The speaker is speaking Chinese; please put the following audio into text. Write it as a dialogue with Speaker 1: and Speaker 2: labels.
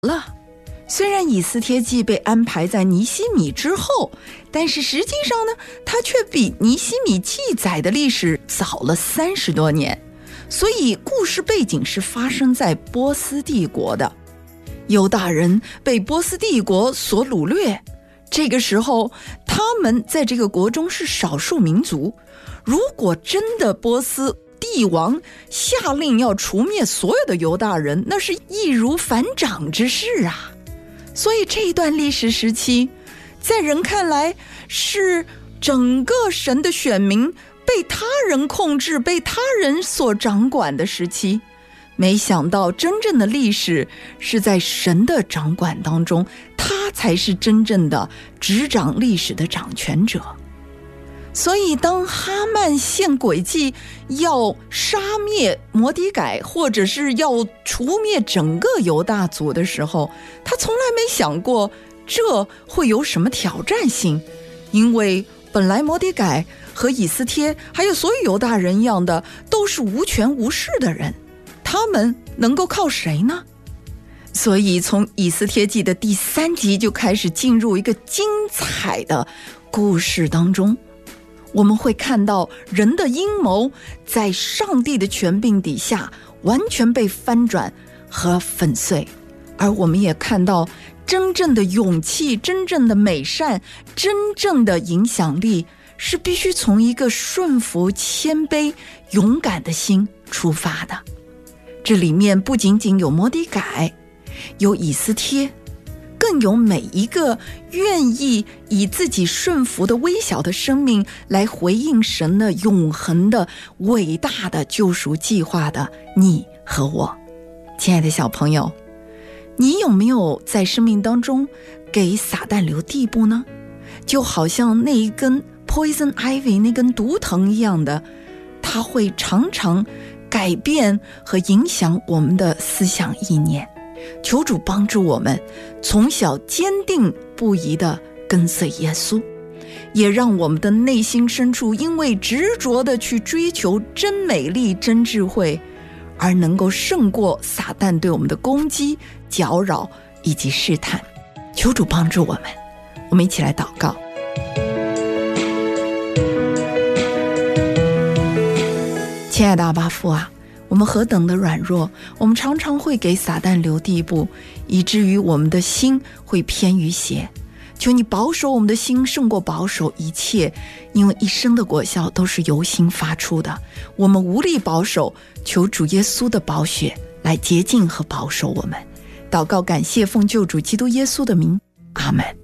Speaker 1: 了。虽然以斯帖记被安排在尼希米之后，但是实际上呢，它却比尼希米记载的历史早了30多年，所以故事背景是发生在波斯帝国的。犹大人被波斯帝国所掳掠，这个时候他们在这个国中是少数民族，如果真的波斯帝王下令要除灭所有的犹大人，那是易如反掌之事啊。所以这一段历史时期，在人看来是整个神的选民被他人控制、被他人所掌管的时期。没想到真正的历史是在神的掌管当中，他才是真正的执掌历史的掌权者。所以当哈曼献诡计要杀灭摩底改，或者是要除灭整个犹大族的时候，他从来没想过这会有什么挑战性，因为本来摩底改和以斯帖还有所有犹大人一样的，都是无权无势的人，他们能够靠谁呢？所以从以斯帖记的第3集就开始进入一个精彩的故事当中。我们会看到人的阴谋在上帝的权柄底下完全被翻转和粉碎，而我们也看到真正的勇气、真正的美善、真正的影响力是必须从一个顺服、谦卑、勇敢的心出发的。这里面不仅仅有摩底改，有以斯帖，更有每一个愿意以自己顺服的微小的生命来回应神的永恒的伟大的救赎计划的你和我。亲爱的小朋友，你有没有在生命当中给撒旦留地步呢？就好像那一根 poison ivy 那根毒藤一样的，它会常常改变和影响我们的思想意念。求主帮助我们从小坚定不移地跟随耶稣，也让我们的内心深处因为执着地去追求真美丽、真智慧，而能够胜过撒旦对我们的攻击、搅扰以及试探。求主帮助我们，我们一起来祷告。亲爱的阿爸父啊，我们何等的软弱，我们常常会给撒旦留地步，以至于我们的心会偏于邪。求你保守我们的心胜过保守一切，因为一生的果效都是由心发出的，我们无力保守，求主耶稣的宝血来洁净和保守我们。祷告感谢奉救主基督耶稣的名，阿们。